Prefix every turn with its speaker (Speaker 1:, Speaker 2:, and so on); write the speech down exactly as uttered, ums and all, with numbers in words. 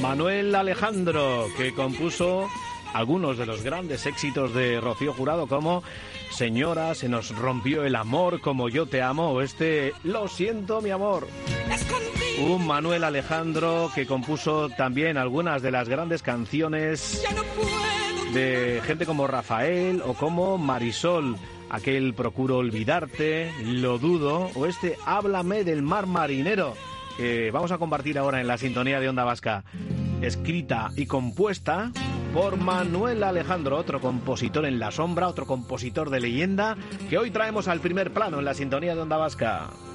Speaker 1: Manuel Alejandro, que compuso algunos de los grandes éxitos de Rocío Jurado, como Señora, se nos rompió el amor, Como yo te amo, o este Lo siento, mi amor. Un Manuel Alejandro que compuso también algunas de las grandes canciones de gente como Rafael o como Marisol, aquel Procuro olvidarte, Lo dudo, o este Háblame del mar marinero, que vamos a compartir ahora en la sintonía de Onda Vasca, escrita y compuesta por Manuel Alejandro, otro compositor en la sombra, otro compositor de leyenda, que hoy traemos al primer plano en la sintonía de Onda Vasca.